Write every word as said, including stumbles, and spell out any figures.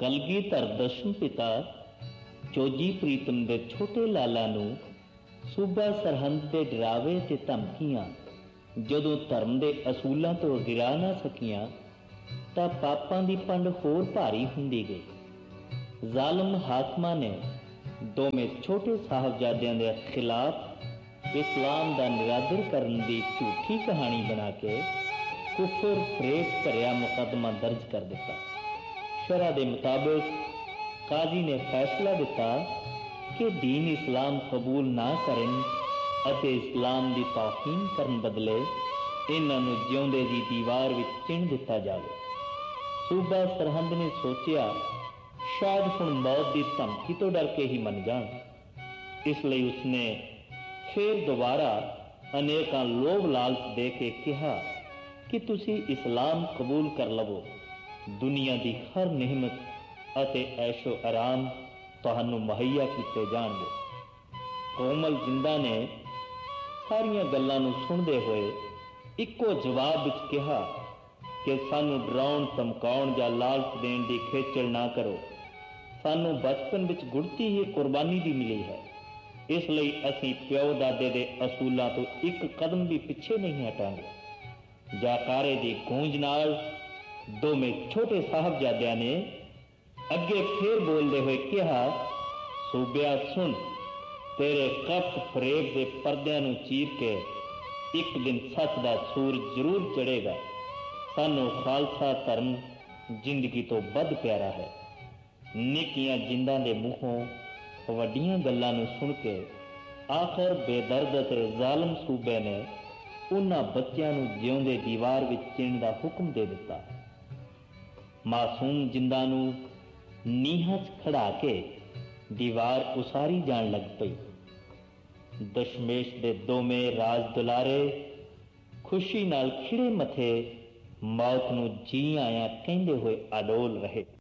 ਕਲਗੀਧਰ ਦਸ਼ਮ ਪਿਤਾ ਚੋਜੀ ਪ੍ਰੀਤਮ ਦੇ ਛੋਟੇ ਲਾਲਾ ਨੂੰ ਸੂਬਾ ਸਰਹੰਦ ਦੇ ਡਰਾਵੇ ਤੇ ਧਮਕੀਆਂ ਜਦੋਂ ਧਰਮ ਦੇ ਅਸੂਲਾਂ ਤੋਂ ਗਿਰਾ ਨਾ ਸਕੀਆਂ ਤਾਂ ਪਾਪਾਂ ਦੀ ਪੰਡ ਹੋਰ ਭਾਰੀ ਹੁੰਦੀ ਗਈ। ਜ਼ਾਲਮ ਹਾਕਮਾਂ ਨੇ ਦੋਵੇਂ ਛੋਟੇ ਸਾਹਿਬਜ਼ਾਦਿਆਂ ਦੇ ਖਿਲਾਫ ਇਸਲਾਮ ਦਾ ਨਿਰਾਦਰ ਕਰਨ ਦੀ ਝੂਠੀ ਕਹਾਣੀ ਬਣਾ ਕੇ ਕੁਫਰ ਫਰੇਬ ਭਰਿਆ ਮੁਕੱਦਮਾ ਦਰਜ ਕਰ ਦਿੱਤਾ। ਸ਼ਰਅ ਦੇ ਮੁਤਾਬਕ ਕਾਜ਼ੀ ਨੇ ਫੈਸਲਾ ਦਿੱਤਾ ਕਿ ਦੀਨ ਇਸਲਾਮ ਕਬੂਲ ਨਾ ਕਰਨ ਅਤੇ ਇਸਲਾਮ ਦੀ ਤੌਹੀਨ ਕਰਨ ਬਦਲੇ ਇਹਨਾਂ ਨੂੰ ਜਿਉਂਦੇ ਦੀ ਦੀਵਾਰ ਵਿੱਚ ਚਿਣ ਦਿੱਤਾ ਜਾਵੇ। ਸੂਬਾ ਸਰਹੰਦ ਨੇ ਸੋਚਿਆ ਸ਼ਾਇਦ ਹੁਣ ਮੌਤ ਦੀ ਧਮਕੀ ਤੋਂ ਡਰ ਕੇ ਹੀ ਮੰਨ ਜਾਣ। ਇਸ ਲਈ ਉਸਨੇ ਫਿਰ ਦੁਬਾਰਾ ਅਨੇਕਾਂ ਲੋਭ ਲਾਲਚ ਦੇ ਕੇ ਕਿਹਾ ਕਿ ਤੁਸੀਂ ਇਸਲਾਮ ਕਬੂਲ ਕਰ ਲਵੋ, ਦੁਨੀਆ ਦੀ ਹਰ ਨਿਹਮਤ ਅਤੇ ਐਸ਼ੋ ਆਰਾਮ ਤੁਹਾਨੂੰ ਮੁਹੱਈਆ ਕੀਤੇ ਜਾਣਗੇ। ਕੋਮਲ ਜਿੰਦਾ ਨੇ ਸਾਰੀਆਂ ਗੱਲਾਂ ਨੂੰ ਸੁਣਦੇ ਹੋਏ ਇੱਕੋ ਜਵਾਬ ਵਿੱਚ ਕਿਹਾ ਕਿ ਸਾਨੂੰ ਡਰਾਉਣ ਧਮਕਾਉਣ ਜਾਂ ਲਾਲਚ ਦੇਣ ਦੀ ਖੇਚਲ ਨਾ ਕਰੋ। ਸਾਨੂੰ ਬਚਪਨ ਵਿੱਚ ਗੁੜਤੀ ਹੀ ਕੁਰਬਾਨੀ ਦੀ ਮਿਲੀ ਹੈ, ਇਸ ਲਈ ਅਸੀਂ ਪਿਓ ਦਾਦੇ ਦੇ ਅਸੂਲਾਂ ਤੋਂ ਇੱਕ ਕਦਮ ਵੀ ਪਿੱਛੇ ਨਹੀਂ ਹਟਾਂਗੇ। ਜਾਕਾਰੇ ਦੀ ਗੂੰਜ ਨਾਲ ਦੋਵੇਂ ਛੋਟੇ ਸਾਹਿਬਜ਼ਾਦਿਆਂ ਨੇ ਅੱਗੇ ਫੇਰ ਬੋਲਦੇ ਹੋਏ ਕਿਹਾ, ਸੂਬਿਆ ਸੁਣ, ਤੇਰੇ ਕਪਟ ਫਰੇਬ ਦੇ ਪਰਦਿਆਂ ਨੂੰ ਚੀਰ ਕੇ ਇੱਕ ਦਿਨ ਸੱਚ ਦਾ ਸੂਰਜ ਜ਼ਰੂਰ ਚੜ੍ਹੇਗਾ। ਸਾਨੂੰ ਖਾਲਸਾ ਧਰਮ ਜ਼ਿੰਦਗੀ ਤੋਂ ਵੱਧ ਪਿਆਰਾ ਹੈ। ਨਿੱਕੀਆਂ ਜਿੰਦਾਂ ਦੇ ਮੂੰਹੋਂ ਵੱਡੀਆਂ ਗੱਲਾਂ ਨੂੰ ਸੁਣ ਕੇ ਆਖਰ ਬੇਦਰਦ ਅਤੇ ਜ਼ਾਲਮ ਸੂਬੇ ਨੇ ਉਹਨਾਂ ਬੱਚਿਆਂ ਨੂੰ ਜਿਉਂਦੇ ਦੀਵਾਰ ਵਿੱਚ ਚਿਣ ਦਾ ਹੁਕਮ ਦੇ ਦਿੱਤਾ। ਮਾਸੂਮ ਜਿੰਦਾਂ ਨੂੰ ਨੀਹਾਂ 'ਚ ਖੜਾ ਕੇ ਦੀਵਾਰ ਉਸਾਰੀ ਜਾਣ ਲੱਗ ਪਈ। ਦਸ਼ਮੇਸ਼ ਦੇ ਦੋਵੇਂ ਰਾਜ ਦੁਲਾਰੇ ਖੁਸ਼ੀ ਨਾਲ ਖਿੜੇ ਮੱਥੇ ਮੌਤ ਨੂੰ ਜੀ ਆਇਆਂ ਕਹਿੰਦੇ ਹੋਏ ਅਡੋਲ ਰਹੇ।